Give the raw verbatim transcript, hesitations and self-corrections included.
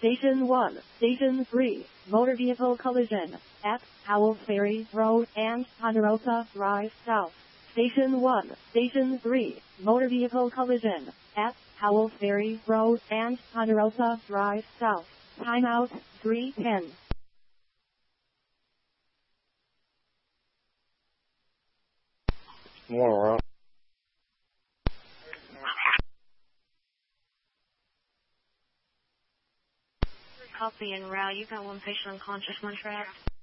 Station one, Station three, motor vehicle collision at Howell Ferry Road and Ponderosa Drive South. Station one, Station three, motor vehicle collision at Howell Ferry Road and Ponderosa Drive South. Timeout three ten. More around. Copy and route. You got one patient unconscious, one track.